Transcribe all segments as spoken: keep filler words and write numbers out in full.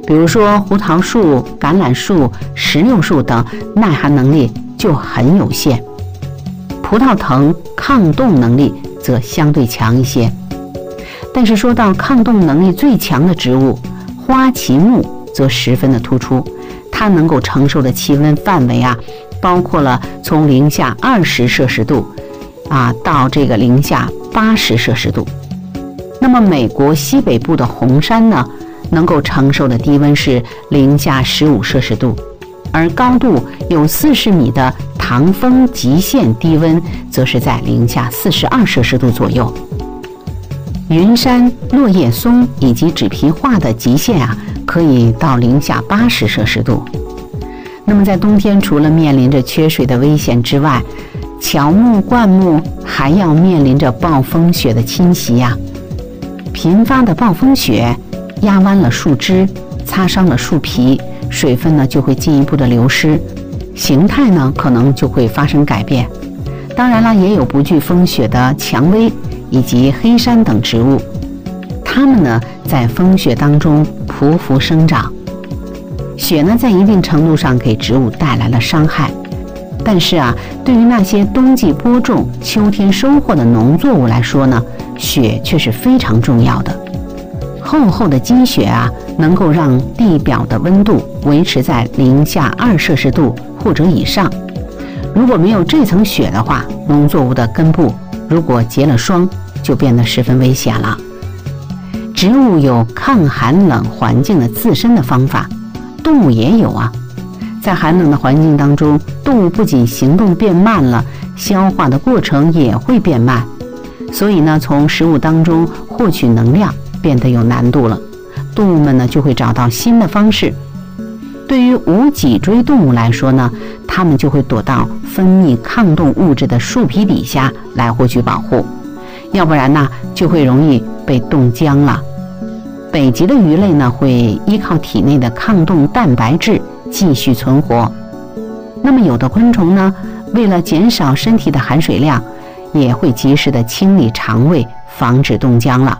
比如说胡桃树、橄榄树、石榴树等耐寒能力就很有限。葡萄藤抗冻能力则相对强一些。但是说到抗冻能力最强的植物，花旗木则十分的突出，它能够承受的气温范围啊，包括了从零下二十摄氏度啊到这个零下八十摄氏度。那么美国西北部的红杉呢，能够承受的低温是零下十五摄氏度，而高度有四十米的唐风极限低温则是在零下四十二摄氏度左右。云杉、落叶松以及纸皮画的极限啊，可以到零下八十摄氏度。那么在冬天，除了面临着缺水的危险之外，乔木、灌木还要面临着暴风雪的侵袭呀、啊。频发的暴风雪压弯了树枝，擦伤了树皮，水分呢就会进一步的流失，形态呢可能就会发生改变。当然了，也有不惧风雪的蔷薇以及黑杉等植物，它们呢在风雪当中匍匐生长。雪呢在一定程度上给植物带来了伤害，但是啊，对于那些冬季播种、秋天收获的农作物来说呢，雪却是非常重要的。厚厚的积雪啊，能够让地表的温度维持在零下二摄氏度或者以上。如果没有这层雪的话，农作物的根部如果结了霜，就变得十分危险了。植物有抗寒冷环境的自身的方法，动物也有啊。在寒冷的环境当中，动物不仅行动变慢了，消化的过程也会变慢，所以呢，从食物当中获取能量变得有难度了。动物们呢就会找到新的方式。对于无脊椎动物来说呢，它们就会躲到分泌抗冻物质的树皮底下来获取保护，要不然呢就会容易被冻僵了。北极的鱼类呢会依靠体内的抗冻蛋白质继续存活。那么有的昆虫呢，为了减少身体的含水量，也会及时的清理肠胃，防止冻僵了。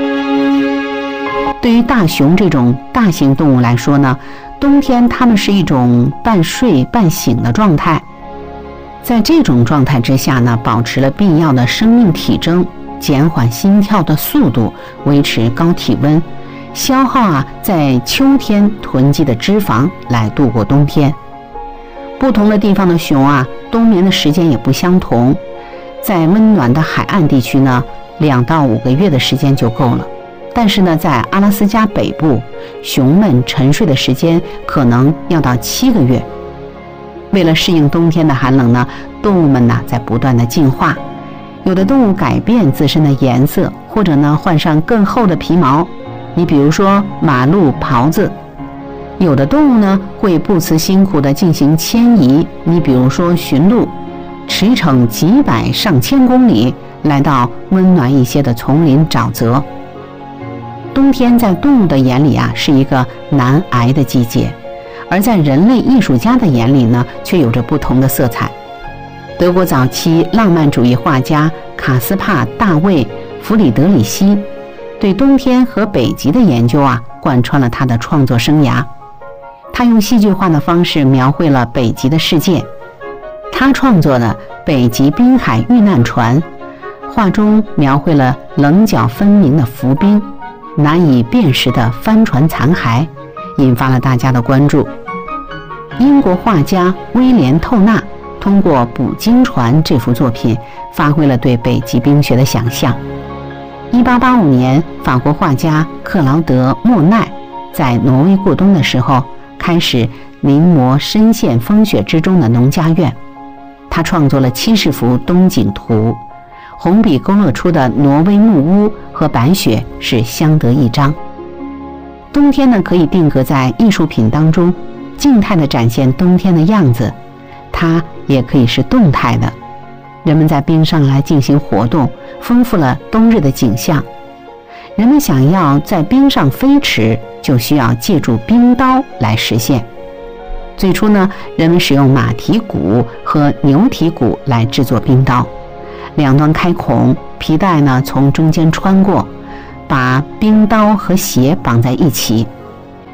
对于大熊这种大型动物来说呢，冬天它们是一种半睡半醒的状态，在这种状态之下呢，保持了必要的生命体征，减缓心跳的速度，维持高体温，消耗啊在秋天囤积的脂肪来度过冬天。不同的地方的熊啊，冬眠的时间也不相同。在温暖的海岸地区呢，两到五个月的时间就够了。但是呢，在阿拉斯加北部，熊们沉睡的时间可能要到七个月。为了适应冬天的寒冷呢，动物们呢在不断的进化。有的动物改变自身的颜色，或者呢换上更厚的皮毛。你比如说马鹿、狍子。有的动物呢会不辞辛苦地进行迁移，你比如说驯鹿，驰骋几百上千公里，来到温暖一些的丛林沼泽。冬天在动物的眼里啊是一个难挨的季节，而在人类艺术家的眼里呢却有着不同的色彩。德国早期浪漫主义画家卡斯帕·大卫·弗里德里希对冬天和北极的研究啊贯穿了他的创作生涯。他用戏剧化的方式描绘了北极的世界。他创作的《北极滨海遇难船》画中描绘了棱角分明的浮冰，难以辨识的帆船残骸，引发了大家的关注。英国画家威廉·透纳通过《捕鲸船》这幅作品，发挥了对北极冰雪的想象。一八八五年，法国画家克劳德·莫奈在挪威过冬的时候，开始临摹深陷风雪之中的农家院。他创作了七十幅冬景图，红笔勾勒出的挪威木屋和白雪是相得益彰。冬天呢，可以定格在艺术品当中，静态地展现冬天的样子，它也可以是动态的。人们在冰上来进行活动，丰富了冬日的景象。人们想要在冰上飞驰，就需要借助冰刀来实现。最初呢，人们使用马蹄骨和牛蹄骨来制作冰刀，两端开孔，皮带呢从中间穿过，把冰刀和鞋绑在一起。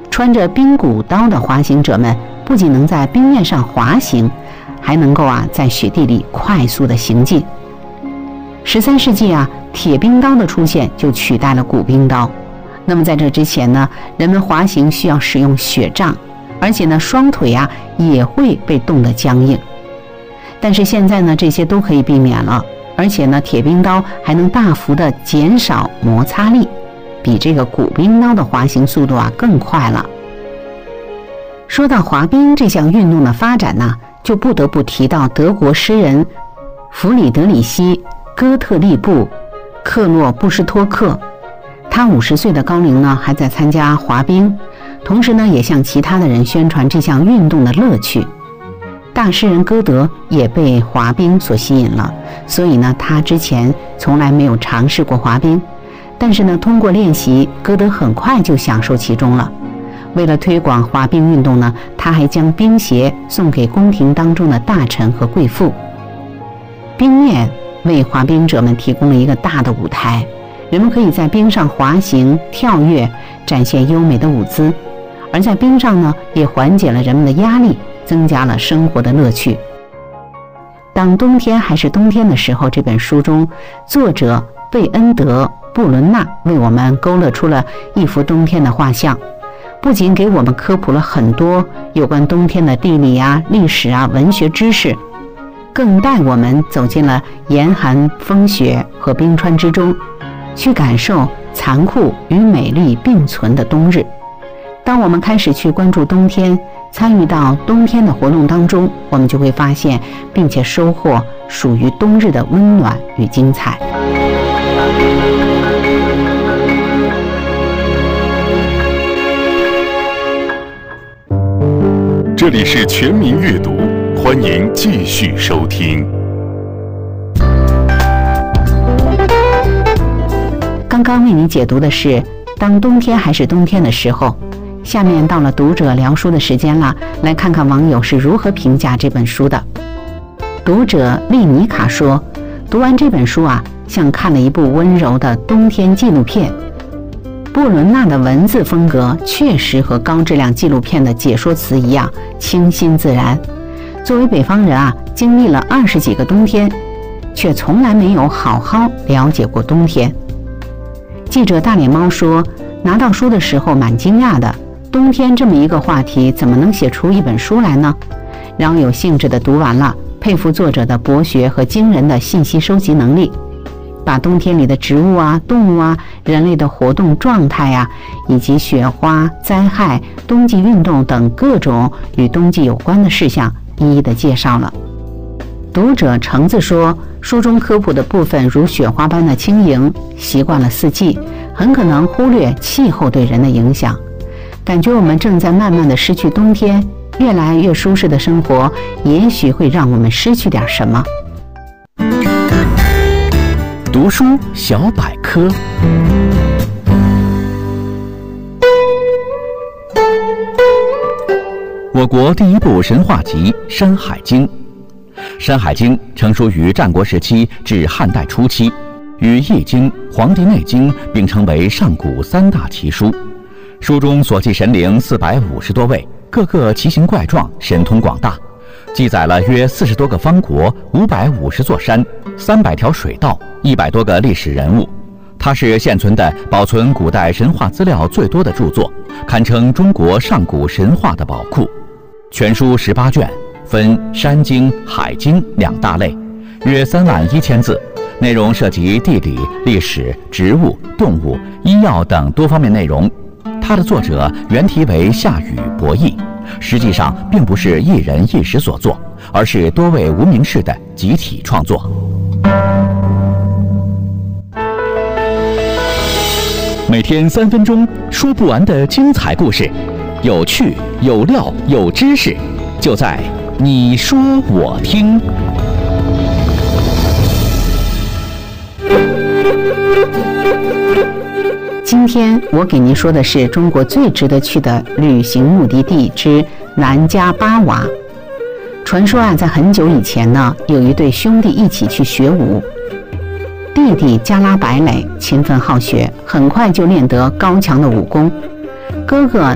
穿着冰骨刀的滑行者们不仅能在冰面上滑行，还能够啊在雪地里快速的行进。十三世纪啊，铁冰刀的出现就取代了骨冰刀。那么在这之前呢，人们滑行需要使用雪杖，而且呢双腿啊也会被冻得僵硬。但是现在呢，这些都可以避免了，而且呢，铁冰刀还能大幅的减少摩擦力，比这个骨冰刀的滑行速度啊更快了。说到滑冰这项运动的发展呢，就不得不提到德国诗人弗里德里希·哥特利布·克洛布施托克。他五十岁的高龄呢，还在参加滑冰，同时呢，也向其他的人宣传这项运动的乐趣。大诗人歌德也被滑冰所吸引了，所以呢，他之前从来没有尝试过滑冰，但是呢，通过练习，歌德很快就享受其中了。为了推广滑冰运动呢，他还将冰鞋送给宫廷当中的大臣和贵妇。冰面为滑冰者们提供了一个大的舞台，人们可以在冰上滑行、跳跃，展现优美的舞姿，而在冰上呢，也缓解了人们的压力，增加了生活的乐趣。当冬天还是冬天的时候，这本书中，作者贝恩德·布伦纳为我们勾勒出了一幅冬天的画像，不仅给我们科普了很多有关冬天的地理啊、历史啊、文学知识，更带我们走进了严寒、风雪和冰川之中，去感受残酷与美丽并存的冬日。当我们开始去关注冬天，参与到冬天的活动当中，我们就会发现并且收获属于冬日的温暖与精彩。 这里是全民阅读，欢迎继续收听。 刚刚为你解读的是当冬天还是冬天的时候，下面到了读者聊书的时间了，来看看网友是如何评价这本书的。读者丽妮卡说，读完这本书啊，像看了一部温柔的冬天纪录片。布伦纳的文字风格确实和高质量纪录片的解说词一样清新自然。作为北方人啊，经历了二十几个冬天，却从来没有好好了解过冬天。记者大脸猫说，拿到书的时候蛮惊讶的，冬天这么一个话题怎么能写出一本书来呢？然后有兴致地读完了，佩服作者的博学和惊人的信息收集能力，把冬天里的植物啊、动物啊、人类的活动状态啊，以及雪花、灾害、冬季运动等各种与冬季有关的事项一一的介绍了。读者橙子说，书中科普的部分如雪花般的轻盈，习惯了四季，很可能忽略气候对人的影响。感觉我们正在慢慢的失去冬天，越来越舒适的生活也许会让我们失去点什么。 读书小百科。我国第一部神话集《山海经》。《山海经》成书于战国时期至汉代初期，与《易经》《黄帝内经》并称为上古三大奇书。书中所记神灵四百五十多位，个个奇形怪状，神通广大，记载了约四十多个方国、五百五十座山、三百条水道、一百多个历史人物。它是现存的保存古代神话资料最多的著作，堪称中国上古神话的宝库。全书十八卷，分山经、海经两大类，约三万一千字，内容涉及地理、历史、植物、动物、医药等多方面内容。它的作者原题为夏禹伯益，实际上并不是一人一时所作，而是多位无名氏的集体创作。每天三分钟，说不完的精彩故事，有趣、有料、有知识，就在你说我听。 今天我给您说的是中国最值得去的旅行目的地之南迦巴瓦。传说啊，在很久以前呢，有一对兄弟一起去学武。弟弟加拉白磊勤奋好学，很快就练得高强的武功。哥哥